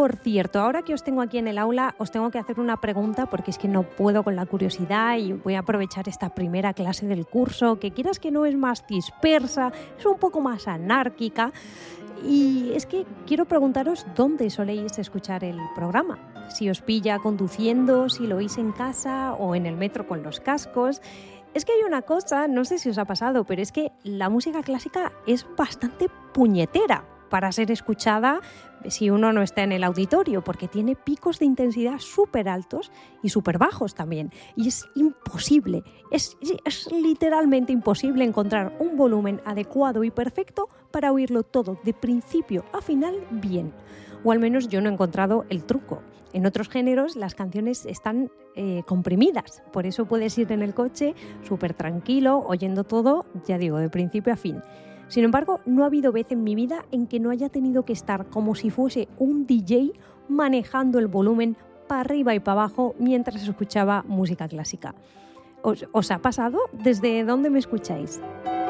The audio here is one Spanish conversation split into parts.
Por cierto, ahora que os tengo aquí en el aula, os tengo que hacer una pregunta porque es que no puedo con la curiosidad y voy a aprovechar esta primera clase del curso, que quieras que no es más dispersa, es un poco más anárquica. Y es que quiero preguntaros dónde soléis escuchar el programa. Si os pilla conduciendo, si lo oís en casa o en el metro con los cascos. Es que hay una cosa, no sé si os ha pasado, pero es que la música clásica es bastante puñetera para ser escuchada si uno no está en el auditorio, porque tiene picos de intensidad súper altos y súper bajos también. Y es imposible, es literalmente imposible encontrar un volumen adecuado y perfecto para oírlo todo, de principio a final, bien. O al menos yo no he encontrado el truco. En otros géneros las canciones están comprimidas, por eso puedes ir en el coche súper tranquilo, oyendo todo, ya digo, de principio a fin. Sin embargo, no ha habido vez en mi vida en que no haya tenido que estar como si fuese un DJ manejando el volumen para arriba y para abajo mientras escuchaba música clásica. ¿Os ha pasado? ¿Desde dónde me escucháis?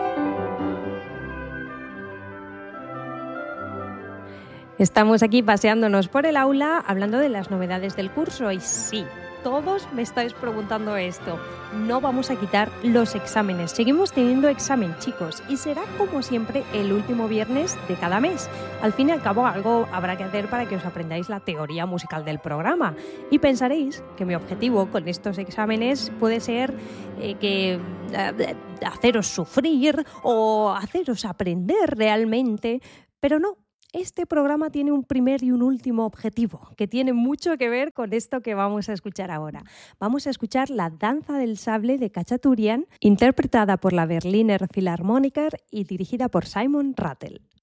Estamos aquí paseándonos por el aula hablando de las novedades del curso y sí, todos me estáis preguntando esto. No vamos a quitar los exámenes. Seguimos teniendo examen, chicos, y será como siempre el último viernes de cada mes. Al fin y al cabo, algo habrá que hacer para que os aprendáis la teoría musical del programa. Y pensaréis que mi objetivo con estos exámenes puede ser haceros sufrir o haceros aprender realmente, pero no. Este programa tiene un primer y un último objetivo, que tiene mucho que ver con esto que vamos a escuchar ahora. Vamos a escuchar la Danza del Sable de Khachaturian, interpretada por la Berliner Philharmoniker y dirigida por Simon Rattle.